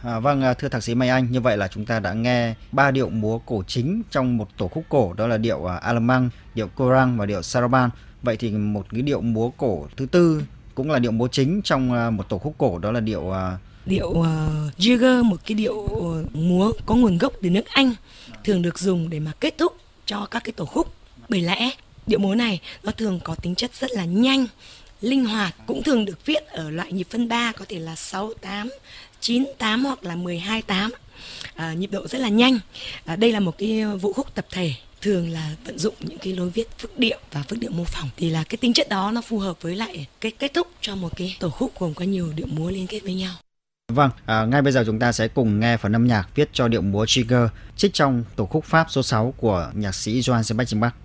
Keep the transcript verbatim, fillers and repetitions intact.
À, vâng, à, thưa thạc sĩ Mai Anh, như vậy là chúng ta đã nghe ba điệu múa cổ chính trong một tổ khúc cổ, đó là điệu à, Alamang, điệu Korang và điệu Saraban. Vậy thì một cái điệu múa cổ thứ tư cũng là điệu múa chính trong à, một tổ khúc cổ, đó là điệu à, Điệu uh, Jigger, một cái điệu uh, múa có nguồn gốc từ nước Anh, thường được dùng để mà kết thúc cho các cái tổ khúc. Bởi lẽ điệu múa này nó thường có tính chất rất là nhanh, linh hoạt, cũng thường được viết ở loại nhịp phân ba, có thể là sáu tám, chín tám hoặc là mười hai tám. À, nhịp độ rất là nhanh. À, đây là một cái vũ khúc tập thể, thường là vận dụng những cái lối viết phức điệu và phức điệu mô phỏng, thì là cái tính chất đó nó phù hợp với lại cái kết thúc cho một cái tổ khúc gồm có nhiều điệu múa liên kết với nhau. Vâng, à, ngay bây giờ chúng ta sẽ cùng nghe phần âm nhạc viết cho điệu múa Jigger trích trong tổ khúc Pháp số sáu của nhạc sĩ Johann Sebastian Bach.